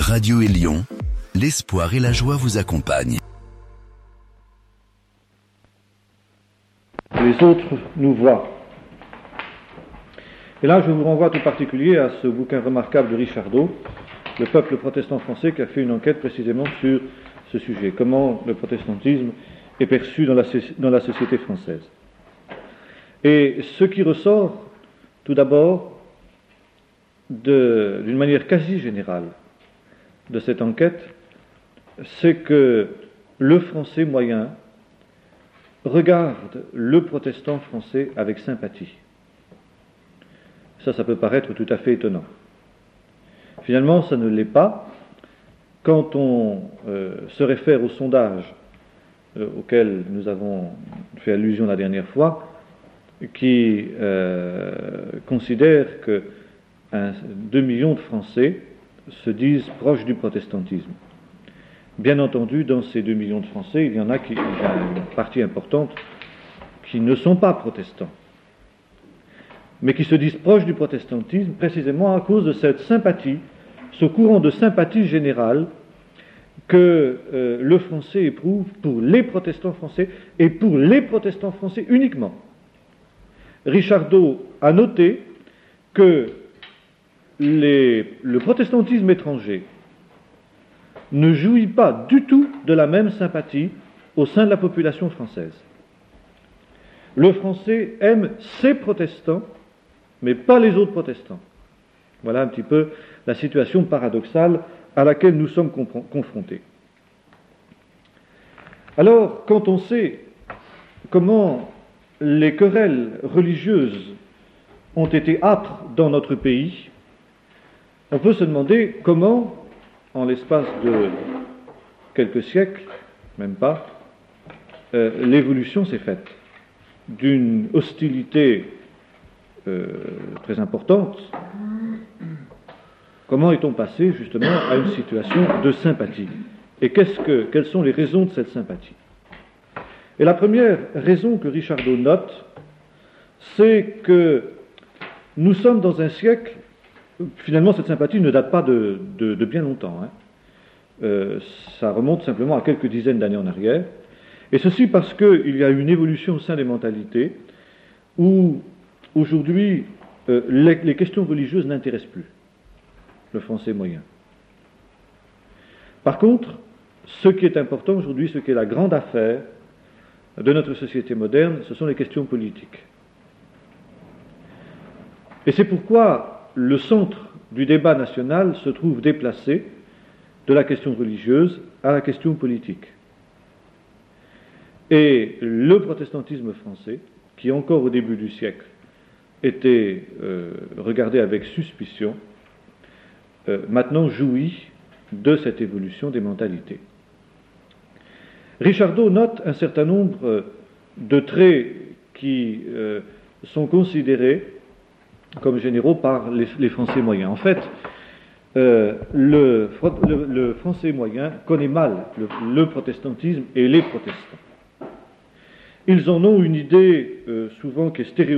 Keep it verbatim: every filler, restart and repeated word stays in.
Radio Élion, l'espoir et la joie vous accompagnent. Les autres nous voient. Et là, je vous renvoie tout particulier à ce bouquin remarquable de Richardot, Le peuple protestant français, qui a fait une enquête précisément sur ce sujet, comment le protestantisme est perçu dans la, dans la société française. Et ce qui ressort, tout d'abord, de, d'une manière quasi générale de cette enquête, c'est que le français moyen regarde le protestant français avec sympathie. Ça, ça peut paraître tout à fait étonnant. Finalement, ça ne l'est pas. Quand on euh, se réfère au sondage euh, auquel nous avons fait allusion la dernière fois, qui euh, considère que un, deux millions de Français se disent proches du protestantisme. Bien entendu, dans ces deux millions de Français, il y en a, qui, il y a une partie importante qui ne sont pas protestants, mais qui se disent proches du protestantisme précisément à cause de cette sympathie, ce courant de sympathie générale que euh, le français éprouve pour les protestants français et pour les protestants français uniquement. Richardot a noté que les, le protestantisme étranger ne jouit pas du tout de la même sympathie au sein de la population française. Le français aime ses protestants, mais pas les autres protestants. Voilà un petit peu la situation paradoxale à laquelle nous sommes comp- confrontés. Alors, quand on sait comment les querelles religieuses ont été âpres dans notre pays, on peut se demander comment, en l'espace de quelques siècles, même pas, euh, l'évolution s'est faite d'une hostilité euh, très importante. Comment est-on passé justement à une situation de sympathie? Et qu'est-ce que, quelles sont les raisons de cette sympathie? Et la première raison que Richardot note, c'est que nous sommes dans un siècle, finalement cette sympathie ne date pas de, de, de bien longtemps, hein. Euh, ça remonte simplement à quelques dizaines d'années en arrière, et ceci parce qu'il y a une évolution au sein des mentalités où aujourd'hui euh, les, les questions religieuses n'intéressent plus le français moyen. Par contre, ce qui est important aujourd'hui, ce qui est la grande affaire de notre société moderne, ce sont les questions politiques. Et c'est pourquoi le centre du débat national se trouve déplacé de la question religieuse à la question politique. Et le protestantisme français, qui encore au début du siècle était euh, regardé avec suspicion, euh, maintenant jouit de cette évolution des mentalités. Richardot note un certain nombre de traits qui euh, sont considérés comme généraux par les, les Français moyens. En fait, euh, le, le, le Français moyen connaît mal le, le protestantisme et les protestants. Ils en ont une idée euh, souvent qui est stéréotypée